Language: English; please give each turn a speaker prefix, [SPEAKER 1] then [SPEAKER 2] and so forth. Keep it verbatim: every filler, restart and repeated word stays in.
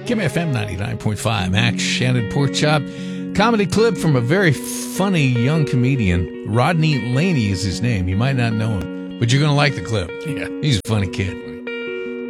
[SPEAKER 1] Kim F M ninety-nine point five, Max Shannon Pork Chop. Comedy clip from a very funny young comedian. Rodney Laney is his name. You might not know him, but you're going to like the clip.
[SPEAKER 2] Yeah.
[SPEAKER 1] He's a funny kid.